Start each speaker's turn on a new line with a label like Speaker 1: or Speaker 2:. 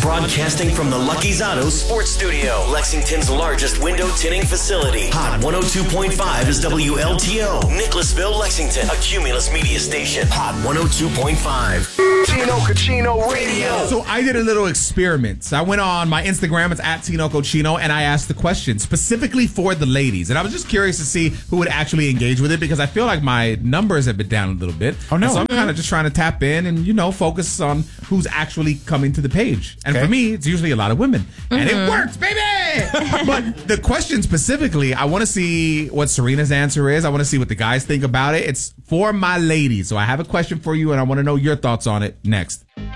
Speaker 1: Broadcasting from the Lucky's Auto Sports Studio, Lexington's largest window tinting facility. Hot 102.5 is WLTO, Nicholasville, Lexington, a Cumulus media station. Hot 102.5.
Speaker 2: Tino Cochino Radio.
Speaker 3: So I did a little experiment. So I went on my Instagram, it's at Tino Cochino, and I asked the question specifically for the ladies. And I was just curious to see who would actually engage with it because I feel like my numbers have been down a little bit.
Speaker 4: Oh, no.
Speaker 3: And so I'm kind of just trying to tap in and, focus on who's actually coming to the page. And for me, it's usually a lot of women. And it works, baby! But the question specifically, I want to see what Serena's answer is. I want to see what the guys think about it. It's for my ladies. So I have a question for you, and I want to know your thoughts on it next.